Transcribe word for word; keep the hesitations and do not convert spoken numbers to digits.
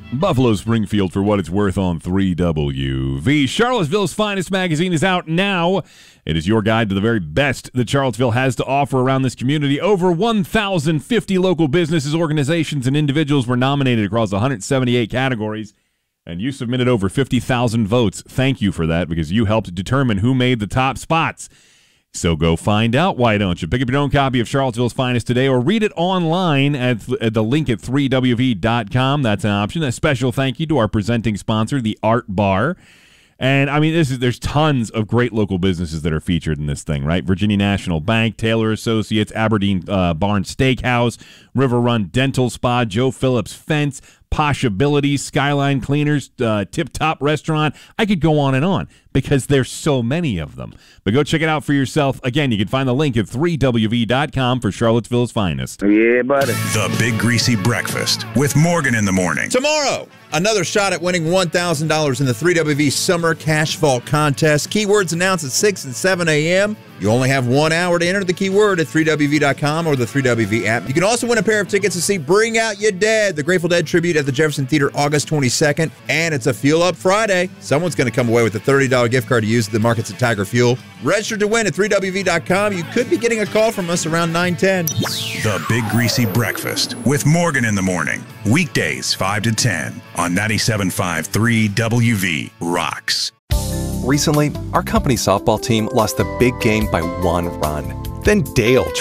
Buffalo Springfield for what it's worth on three W V. Charlottesville's finest magazine is out now. It is your guide to the very best that Charlottesville has to offer around this community. Over one thousand fifty local businesses, organizations, and individuals were nominated across one hundred seventy-eight categories, and you submitted over fifty thousand votes. Thank you for that, because you helped determine who made the top spots. So go find out, why don't you? Pick up your own copy of Charlottesville's Finest today, or read it online at, th- at the link at three W V dot com. That's an option. A special thank you to our presenting sponsor, the Art Bar. And, I mean, this is there's tons of great local businesses that are featured in this thing, right? Virginia National Bank, Taylor Associates, Aberdeen uh, Barn Steakhouse, River Run Dental Spa, Joe Phillips Fence, Posh Abilities, Skyline Cleaners, uh, Tip Top Restaurant. I could go on and on because there's so many of them. But go check it out for yourself. Again, you can find the link at three W V dot com for Charlottesville's finest. Yeah, buddy. The Big Greasy Breakfast with Morgan in the morning. Tomorrow, another shot at winning one thousand dollars in the three W V Summer Cash Vault Contest. Keywords announced at six and seven a.m. You only have one hour to enter the keyword at three W V dot com or the three W V app. You can also win a pair of tickets to see Bring Out Your Dead, the Grateful Dead tribute at the Jefferson Theater August twenty-second. And it's a Fuel Up Friday. Someone's going to come away with a thirty dollars gift card to use at the markets at Tiger Fuel. Register to win at three W V dot com. You could be getting a call from us around nine ten. The Big Greasy Breakfast with Morgan in the morning. Weekdays five to ten on ninety-seven point five three W V Rocks. Recently, our company softball team lost the big game by one run. Then Dale